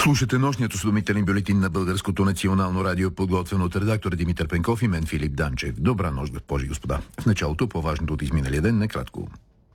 Слушате нощният осведомителен бюлетин на Българското национално радио, подготвен от редактор Димитър Пенков и мен Филип Данчев. Добра нощ, госпожи и господа. В началото по-важното от изминалия ден, накратко.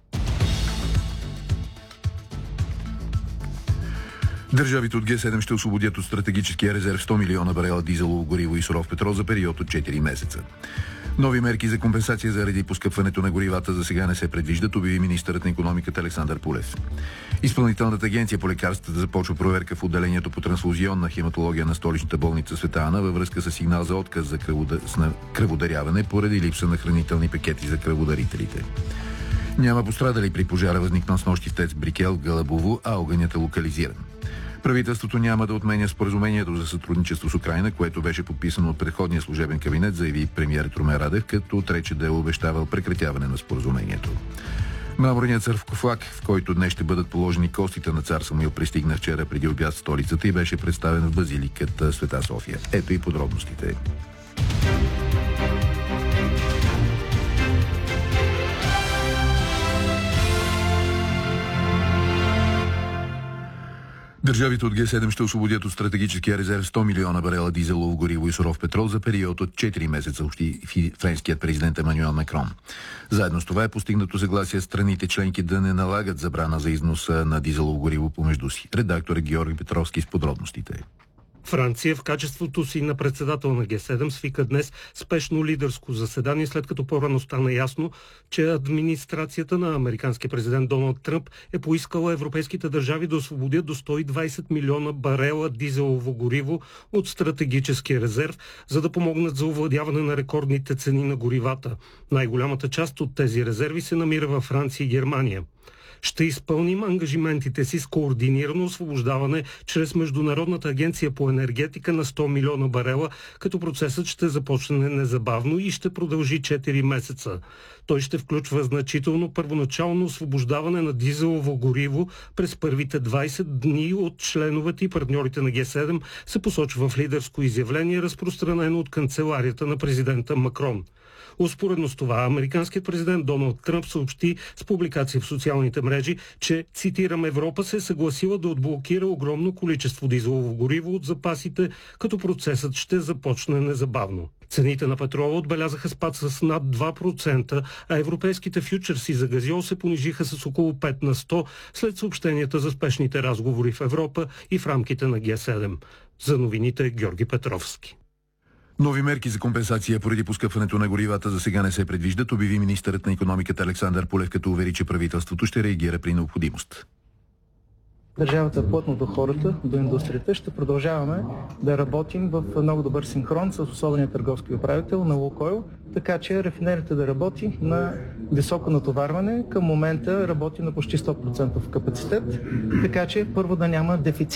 Държавите от Г7 ще освободят от стратегическия резерв 100 милиона барела дизелово гориво и суров петрол за период от 4 месеца. Нови мерки за компенсация заради поскъпването на горивата за сега не се предвиждат, обяви министърът на икономиката Александър Пулев. Изпълнителната агенция по лекарствата започва проверка в отделението по трансфузионна хематология на столичната болница Света Ана във връзка с сигнал за отказ за кръводаряване поради липса на хранителни пакети за кръводарителите. Няма пострадали при пожара, възникнал снощи в ТЕЦ Брикел в Гълъбово, а огънят е локализиран. Правителството няма да отменя споразумението за сътрудничество с Украйна, което беше подписано от предходния служебен кабинет, заяви премиерът Румен Радев, като отрече да е обещавал прекратяване на споразумението. Мраморният саркофаг, в който днес ще бъдат положени костите на цар Самуил, пристигна вчера преди обяд в столицата и беше представен в базиликата Света София. Ето и подробностите. Държавите от Г7 ще освободят от стратегическия резерв 100 милиона барела дизелово гориво и суров петрол за период от 4 месеца, съобщи френският президент Емануел Макрон. Заедно с това е постигнато съгласие страните членки да не налагат забрана за износа на дизелово гориво помежду си. Редактор е Георги Петровски с подробностите. Франция в качеството си на председател на Г7 свика днес спешно лидерско заседание, след като по-рано стана ясно, че администрацията на американския президент Доналд Тръмп е поискала европейските държави да освободят до 120 милиона барела дизелово гориво от стратегическия резерв, за да помогнат за овладяване на рекордните цени на горивата. Най-голямата част от тези резерви се намира във Франция и Германия. Ще изпълним ангажиментите си с координирано освобождаване чрез Международната агенция по енергетика на 100 милиона барела, като процесът ще започне незабавно и ще продължи 4 месеца. Той ще включва значително първоначално освобождаване на дизелово гориво през първите 20 дни от членовете и партньорите на Г7, се посочва в лидерско изявление, разпространено от канцеларията на президента Макрон. Успоредно с това, американският президент Доналд Тръмп съобщи с публикация в социалните мрежи, че, цитирам, Европа се е съгласила да отблокира огромно количество дизелово гориво от запасите, като процесът ще започне незабавно. Цените на петрола отбелязаха спад с над 2%, а европейските фьючерси за газьол се понижиха с около 5 на 100 след съобщенията за спешните разговори в Европа и в рамките на Г7. За новините Георги Петровски. Нови мерки за компенсация поради поскъпването на горивата за сега не се предвиждат, обяви министърът на икономиката Александър Пулев, като увери, че правителството ще реагира при необходимост. Държавата е плътно до хората, до индустрията. Ще продължаваме да работим в много добър синхрон с особения търговски управител на Лукойл, така че рафинерията да работи на високо натоварване. Към момента работи на почти 100% капацитет, така че първо да няма дефицит